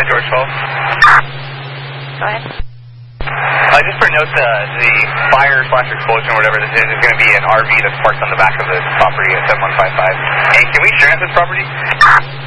5 George 12. Go ahead. Just for note, the fire / explosion or whatever this is going to be an RV that's parked on the back of the property at 7155. Hey, can we share this property?